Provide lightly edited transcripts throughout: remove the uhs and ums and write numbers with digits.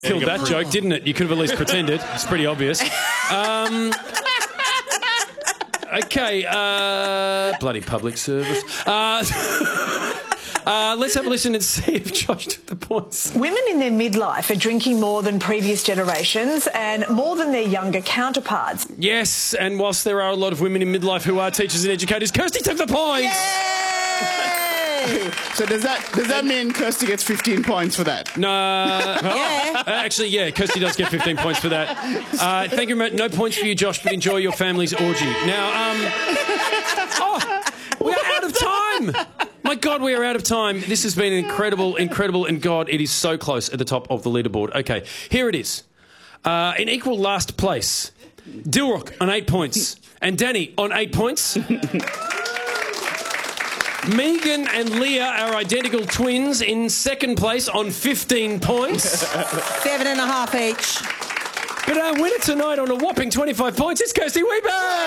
Killed that joke, didn't it? You could have at least pretended. It's pretty obvious. Okay, bloody public service. Let's have a listen and see if Josh took the points. Women in their midlife are drinking more than previous generations and more than their younger counterparts. Yes, and whilst there are a lot of women in midlife who are teachers and educators, Kirsty took the points. So does that mean Kirsty gets 15 points for that? No. Actually, yeah, Kirsty does get 15 points for that. Thank you very much. No points for you, Josh, but enjoy your family's orgy. Now, we're out of time. My God, we are out of time. This has been incredible, and God, it is so close at the top of the leaderboard. Okay, here it is. In equal last place, Dilrook on 8 points and Danny on 8 points. Megan and Leah are identical twins in second place on 15 points. 7.5 each. But our winner tonight on a whopping 25 points is Kirsty Weber.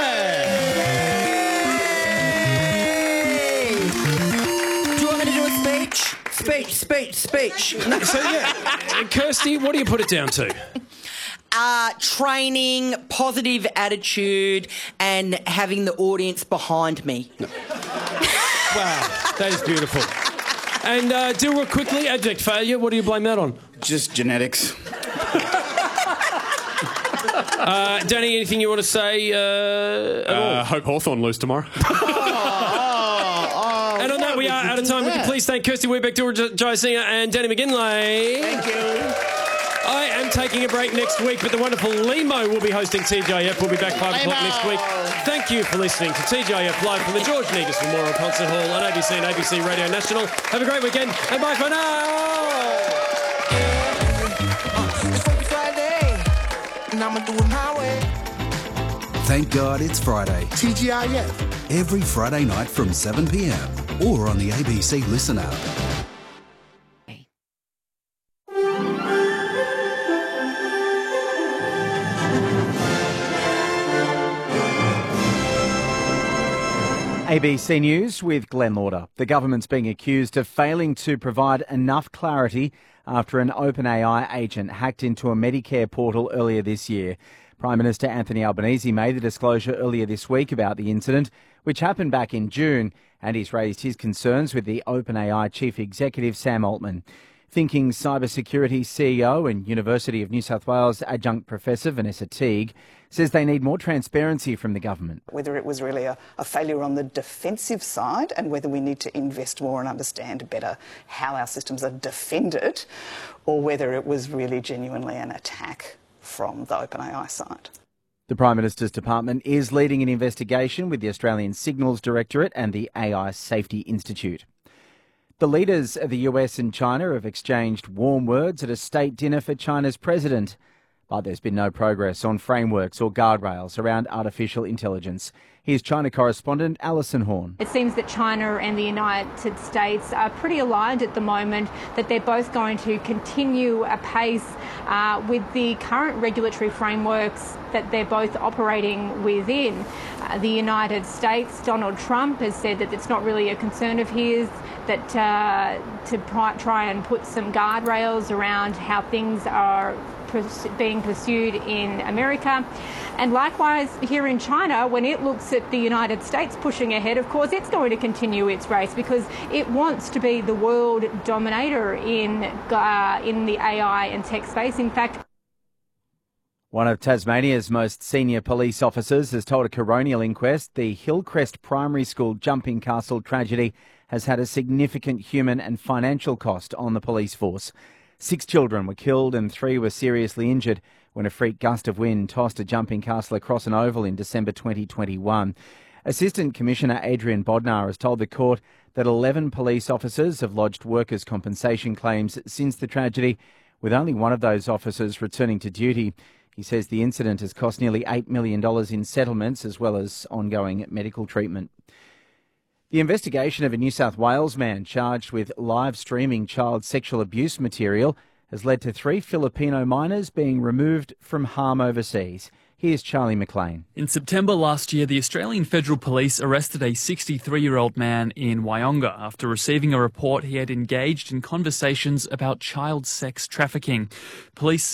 Do you want me to do a speech? Speech. So, yeah, Kirsty, what do you put it down to? Training, positive attitude, and having the audience behind me. Wow, that is beautiful. And Dilrook, quickly, abject failure. What do you blame that on? Just genetics. Danny, anything you want to say at all? Hope Hawthorn lose tomorrow. And on that, we are out of time. Would you please thank Kirsty Webeck, Dilrook Jayasinghe and Danny McGinlay. Thank you. I am taking a break next week, but the wonderful Limo will be hosting TJF. We'll be back 5 o'clock next week. Thank you for listening to TJF Live from the George Negus Memorial Concert Hall on ABC and ABC Radio National. Have a great weekend, and bye for now! Thank God it's Friday. TGIF. Every Friday night from 7 p.m. or on the ABC Listen app. ABC News with Glenn Lauder. The government's being accused of failing to provide enough clarity after an OpenAI agent hacked into a Medicare portal earlier this year. Prime Minister Anthony Albanese made the disclosure earlier this week about the incident, which happened back in June, and he's raised his concerns with the OpenAI Chief Executive Sam Altman. Thinking Cybersecurity CEO and University of New South Wales adjunct professor Vanessa Teague says they need more transparency from the government. Whether it was really a failure on the defensive side and whether we need to invest more and understand better how our systems are defended, or whether it was really genuinely an attack from the OpenAI side. The Prime Minister's department is leading an investigation with the Australian Signals Directorate and the AI Safety Institute. The leaders of the US and China have exchanged warm words at a state dinner for China's president, but there's been no progress on frameworks or guardrails around artificial intelligence. Here's China correspondent Alison Horn. It seems that China and the United States are pretty aligned at the moment, that they're both going to continue apace with the current regulatory frameworks that they're both operating within. The United States, Donald Trump has said that it's not really a concern of his, that to try and put some guardrails around how things are being pursued in America. And likewise here in China, when it looks at the United States pushing ahead, of course it's going to continue its race because it wants to be the world dominator in the AI and tech space. In fact, one of Tasmania's most senior police officers has told a coronial inquest the Hillcrest Primary School jumping castle tragedy has had a significant human and financial cost on the police force. 6 children were killed and 3 were seriously injured when a freak gust of wind tossed a jumping castle across an oval in December 2021. Assistant Commissioner Adrian Bodnar has told the court that 11 police officers have lodged workers' compensation claims since the tragedy, with only one of those officers returning to duty. He says the incident has cost nearly $8 million in settlements as well as ongoing medical treatment. The investigation of a New South Wales man charged with live streaming child sexual abuse material has led to 3 Filipino minors being removed from harm overseas. Here's Charlie McLean. In September last year, the Australian Federal Police arrested a 63-year-old man in Wyonga after receiving a report he had engaged in conversations about child sex trafficking. Police